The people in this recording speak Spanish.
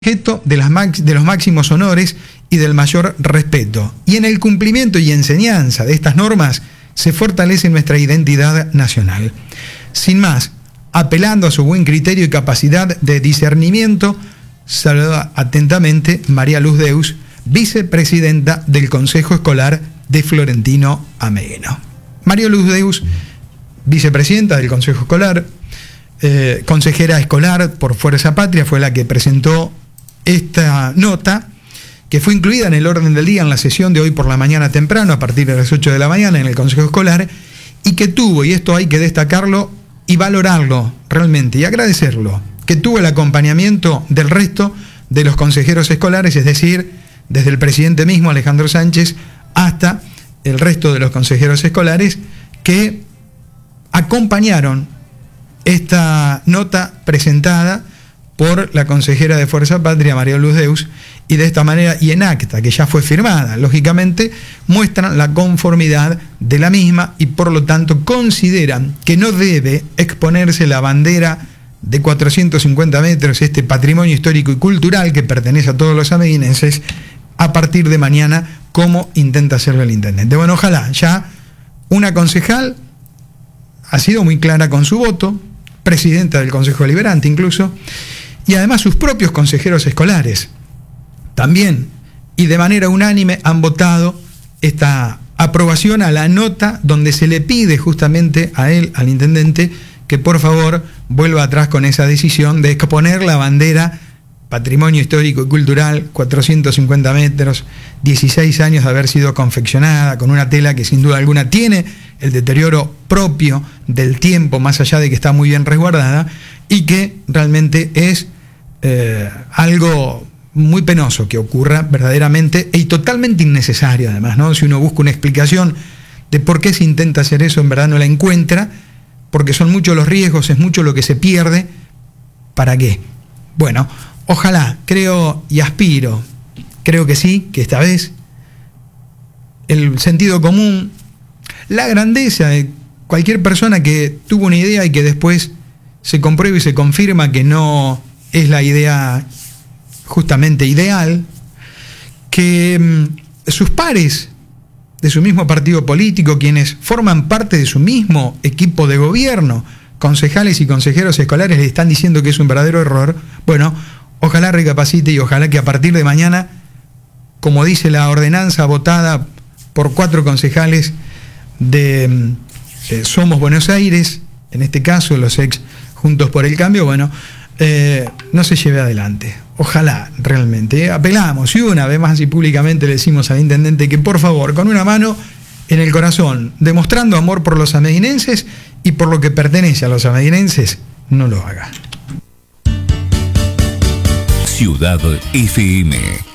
objeto de los máximos honores y del mayor respeto. Y en el cumplimiento y enseñanza de estas normas se fortalece nuestra identidad nacional. Sin más, apelando a su buen criterio y capacidad de discernimiento, saluda atentamente María Luz Deus, vicepresidenta del Consejo Escolar de Florentino Ameguino. María Luz Deus, vicepresidenta del Consejo Escolar, consejera escolar por Fuerza Patria, fue la que presentó esta nota, que fue incluida en el orden del día en la sesión de hoy por la mañana temprano, a partir de las 8 de la mañana en el Consejo Escolar, y que tuvo, y esto hay que destacarlo y valorarlo realmente y agradecerlo, que tuvo el acompañamiento del resto de los consejeros escolares, es decir, desde el presidente mismo, Alejandro Sánchez, hasta el resto de los consejeros escolares que acompañaron esta nota presentada por la consejera de Fuerza Patria, María Luz Deus, y de esta manera, y en acta, que ya fue firmada, lógicamente, muestran la conformidad de la misma y por lo tanto consideran que no debe exponerse la bandera de 450 metros, este patrimonio histórico y cultural que pertenece a todos los ameguinenses, a partir de mañana, como intenta hacerlo el intendente. Bueno, ojalá, ya una concejal ha sido muy clara con su voto, presidenta del Consejo Deliberante incluso, y además sus propios consejeros escolares también, y de manera unánime han votado esta aprobación a la nota donde se le pide justamente a él, al intendente, que por favor vuelva atrás con esa decisión de exponer la bandera Patrimonio Histórico y Cultural, 450 metros, 16 años de haber sido confeccionada, con una tela que sin duda alguna tiene el deterioro propio del tiempo, más allá de que está muy bien resguardada, y que realmente es algo muy penoso que ocurra verdaderamente y totalmente innecesario además, ¿no? Si uno busca una explicación de por qué se intenta hacer eso, en verdad no la encuentra, porque son muchos los riesgos, es mucho lo que se pierde. ¿Para qué? Bueno, ojalá, creo y aspiro, creo que sí, que esta vez el sentido común, la grandeza de cualquier persona que tuvo una idea y que después se comprueba y se confirma que no es la idea justamente ideal, que sus pares de su mismo partido político, quienes forman parte de su mismo equipo de gobierno, concejales y consejeros escolares, le están diciendo que es un verdadero error. Bueno, ojalá recapacite y ojalá que a partir de mañana, como dice la ordenanza votada por 4 concejales de Somos Buenos Aires, en este caso los ex Juntos por el Cambio, bueno, no se lleve adelante. Ojalá, realmente. Apelamos y una vez más y públicamente le decimos al intendente que por favor, con una mano en el corazón, demostrando amor por los ameguinenses y por lo que pertenece a los ameguinenses, no lo haga. Ciudad FM